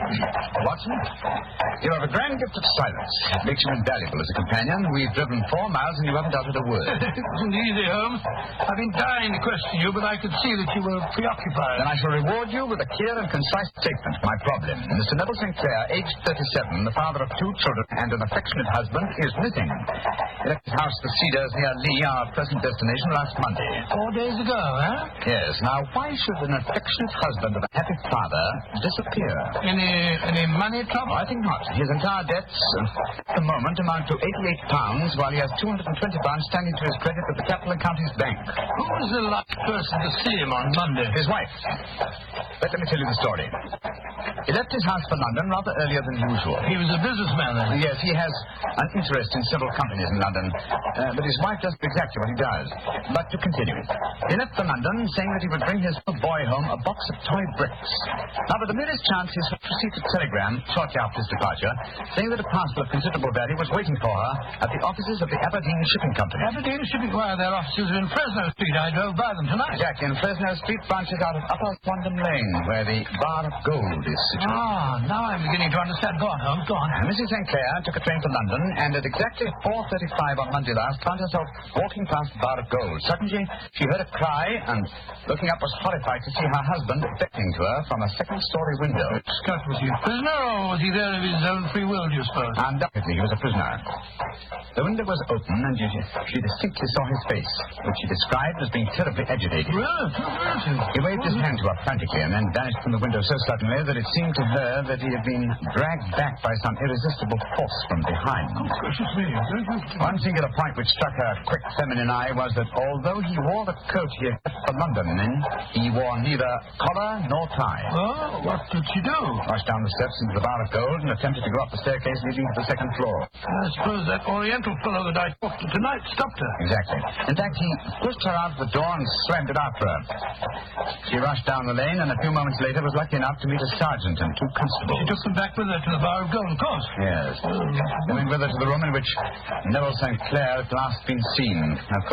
Watson, you have a grand gift of silence. It makes you invaluable as a companion. We've driven 4 miles and you haven't uttered a word. It wasn't easy, Holmes. I've been dying to question you, but I could see that you were preoccupied. Then I shall reward you with a clear and concise statement of my problem. Mr. Neville St. Clair, aged 37, the father of 2 children and an affectionate husband, is missing. He left his house, the Cedars, near Lee, our present destination, last Monday. 4 days ago, huh? Yes. Now, why should an affectionate husband of a happy father disappear? Any money trouble? I think not. His entire debts at the moment amount to £88, while he has £220 standing to his credit at the Capital and Counties Bank. Who was the last person to see him on Monday? His wife. But let me tell you the story. He left his house for London rather earlier than usual. He was a businessman then? Yes, he has an interest in several companies in London, but his wife does exactly what he does. But to continue, he left for London saying that he would bring his boy home a box of toy bricks. Now, by the merest chance, he received a telegram shortly after his departure saying that a parcel of considerable value was waiting for her at the offices of the Aberdeen Shipping Company. Aberdeen Shipping? Why, their offices are in Fresno Street. I drove by them tonight. Exactly, in Fresno Street branches out of Upper Swanton Lane, where the Bar of Gold is situated. Ah, now I'm beginning to understand. Go on, Holmes, go on. Mrs. St. Clair took a train to London, and at exactly 4:35 on Monday last, found herself walking past the Bar of Gold. Suddenly, she heard a cry, and looking up was horrified to see her husband beckoning to her from a second-story window. Scott, was he a prisoner, or was he there of his own free will, do you suppose? Undoubtedly, he was a prisoner. The window was open, and she distinctly saw his face, which she described as being terribly agitated. He waved his hand to her frantically, and then vanished from the window so suddenly that it seemed to her that he had been dragged back by some irresistible force from behind. Oh, gracious me. One singular point which struck her quick feminine eye was that although he wore the coat he had left for London in, he wore neither collar nor tie. Oh, what did she do? Rushed down the steps into the Bar of Gold and attempted to go up the staircase leading to the second floor. I suppose that Oriental fellow that I talked to tonight stopped her. Exactly. In fact, he pushed her out of the door and slammed it after her. She rushed down the lane and a few moments later was lucky enough to meet a sergeant and 2 constables. She took them back with her to the Bar of Gold, of course. Yes. Going with her to the room in which Neville St. Clair had last been seen.